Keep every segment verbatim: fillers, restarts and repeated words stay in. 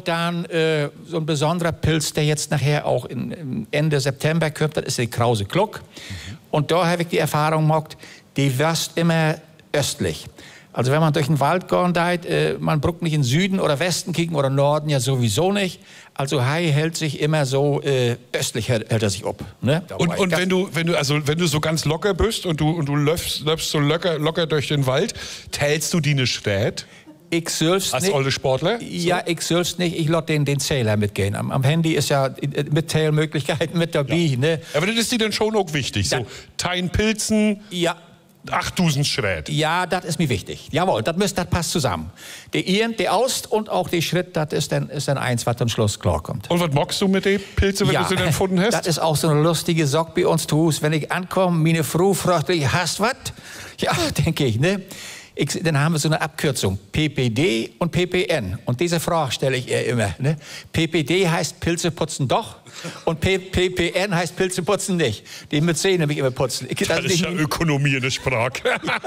Und dann äh, so ein besonderer Pilz, der jetzt nachher auch in, in Ende September kommt, das ist die Krause Gluck. Mhm. Und da habe ich die Erfahrung gemacht, die wächst immer östlich. Also wenn man durch den Wald geht, äh, man braucht nicht in Süden oder Westen kicken oder Norden ja sowieso nicht. Also Hai hält sich immer so äh, östlich hält, hält er sich ab. Ne? Und, und wenn du wenn du also wenn du so ganz locker bist und du und du läufst, läufst so locker locker durch den Wald, teilst du die ne Stät? Ich soll's als nicht. alte Sportler? Ja, so? Ich soll's nicht. Ich lasse den, den Zähler mitgehen. Am, am Handy ist ja mit Zählmöglichkeiten mit dabei. Ja. Ne? Aber das ist dir dann schon auch wichtig. Da, so Tein Pilzen. Ja. achttausend Schritt. Ja, das ist mir wichtig. Jawohl, das, müsst, das passt zusammen. Der Iren, der Ost und auch der Schritt, das ist dann, ist dann eins, was am Schluss klarkommt. Und was magst du mit den Pilzen, wenn ja, du sie dann gefunden hast? Das ist auch so eine lustige Sache bei uns zu Hause. Wenn ich ankomme, meine Frau fragt mich, hast du was? Ja, denke ich, ne? Ich, dann haben wir so eine Abkürzung, P P D und P P N. Und diese Frage stelle ich ihr immer. Ne? P P D heißt Pilze putzen doch und P P N heißt Pilze putzen nicht. Die mit Zähnen nämlich immer putzen. Ich, das, das ist ja Ökonomie in der Sprache.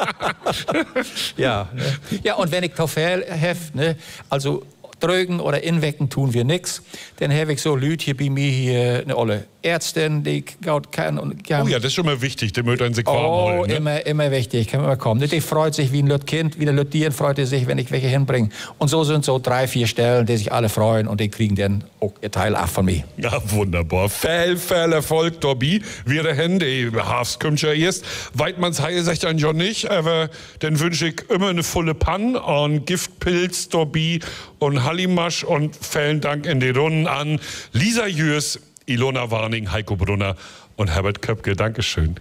ja, ne? Ja, und wenn ich Toffel heft, ne? Also drücken oder inwecken tun wir nichts. Dann habe ich so Leute hier bei mir hier eine olle Ärztin, die gaut kann und kann. Oh ja, das ist schon mal wichtig, die möchte sich warm Oh, holen, ne? immer, immer wichtig, kann immer kommen. Die freut sich wie ein Lüt Kind, wie eine Lüt Dieren freut sich, wenn ich welche hinbringe. Und so sind so drei, vier Stellen, die sich alle freuen und die kriegen dann auch ihr Teil ab von mir. Ja, wunderbar. Viel, viel Erfolg dabei. Wir haben die Hafs kommt ja erst. Weidmanns Heil sagt dann ja nicht, aber dann wünsche ich immer eine volle Pann an Giftpilz dabei und Hallimasch und vielen Dank in die Runden an Lisa Jörs, Ilona Warning, Heiko Brunner und Herbert Köpke. Dankeschön.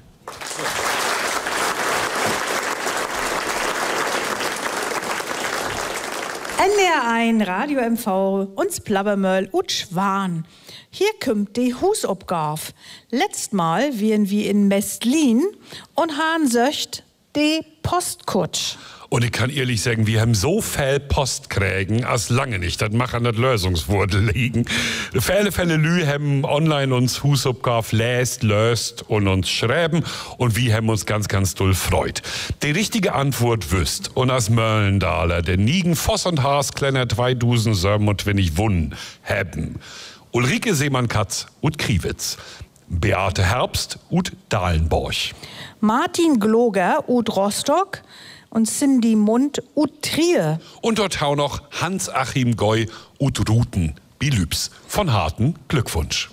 N D R eins, Radio M V, uns Plabbermöll und Schwan. Hier kommt die Husopgabe. Letzt Mal wären wir in Mestlin und haben söcht die Postkutsch. Und ich kann ehrlich sagen, wir haben so viel Post kriegen, als lange nicht. Das macht an das Lösungswort liegen. Viele Fälle Lü haben online uns Husopgabe läst, löst und uns schreiben. Und wir haben uns ganz, ganz doll freut. Die richtige Antwort wüsst. Und als Möllendaler, der Nigen, Voss und Haas, kleiner zweitausend und wenn ich wunn, haben. Ulrike Seemann-Katz und Kriwitz. Beate Herbst und Dahlenborch. Martin Gloger und Rostock. Und Cindy Mund ut Trier. Und dort auch noch Hans-Achim Goy ut Ruten Bilübs. Von harten Glückwunsch.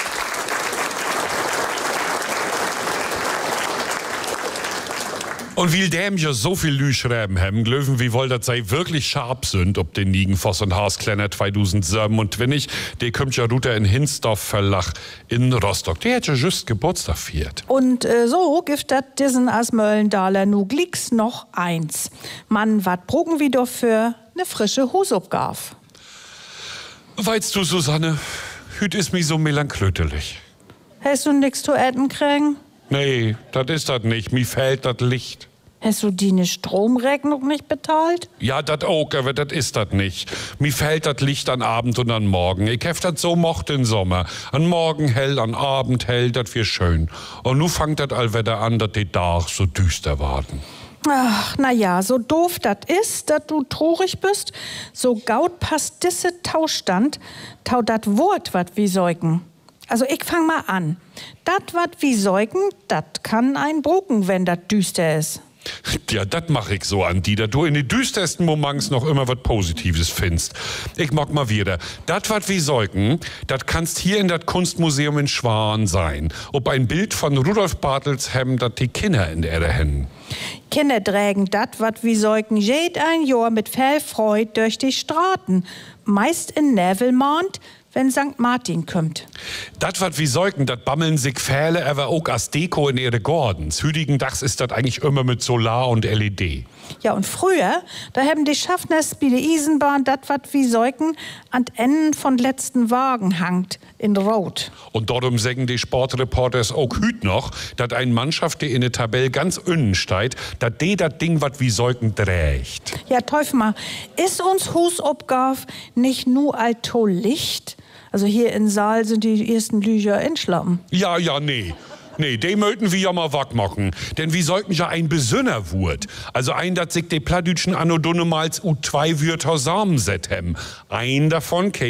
Und weil dem ja so viel Lü schreiben haben, glöwen wie wohl, dass sei wirklich scharf sind, ob den Nigen Voss und Haas kleiner zweitausendsieben und wenn ich, der kommt ja runter in Hinsdorf Verlag in Rostock. Der hat ja just Geburtstag feiert. Und äh, so gibt das diesen as Möllendaler nu glicks noch eins. Man wat progen wie doch für ne frische Husopgabe. Weißt du, Susanne, hüt ist mi so melanklötelig. Hast du nix zu essen kriegen? Nee, das ist das nicht. Mir fehlt das Licht. Hast du die ne Stromrechnung nicht bezahlt? Ja, das auch, aber das ist das nicht. Mir fehlt das Licht an Abend und an Morgen. Ich hef das so mocht im Sommer. An Morgen hell, an Abend hell, das wär schön. Und nu fangt das allwetter an, dass die Dach so düster waren. Ach, na ja, so doof das ist, dass du traurig bist, so gaut passt disse Tauschstand, tau dat Wort wat wie säugen. Also ich fang mal an. Dat wat wie säugen, dat kann ein Brocken, wenn dat düster ist. Ja, das mach ich so, Andi, dass du in den düstersten Moments noch immer was Positives findest. Ich mag mal wieder. Das, was wir säugen, das kannst hier in das Kunstmuseum in Schwan sein. Ob ein Bild von Rudolf Bartels hem, dat die Kinder in der Hände. Kinder drägen dat, wat wie säugen, jed ein Jahr mit viel Freude durch die Straßen. Meist in Nevelmond, wenn Sankt Martin kommt. Das, was wir säugen, das bammeln sich Pfähle, aber auch als Deko in ihre Gordons. Hüdigen Dachs ist das eigentlich immer mit Solar und L E D. Ja, und früher, da haben die Schaffners bei der Eisenbahn das, was wie säugen, an Enden von letzten Wagen hangt, in Rot. Und darum sagen die Sportreporters auch hüt noch, dass eine Mannschaft, die in der Tabelle ganz innen steigt, dass die das Ding, was wie säugen, trägt. Ja, Teufel mal, ist uns Husopgabe nicht nur alto Licht? Also hier in Saal sind die ersten Lüger entschlappen. Ja, ja, nee. Nee, den möchten wir ja mal wack machen. Denn wir sollten ja ein Besünnerwurt. Also ein, dat sich die Plattdütschen anno dunnemals u zwei Wörter zusammenset hem. Ein davon käme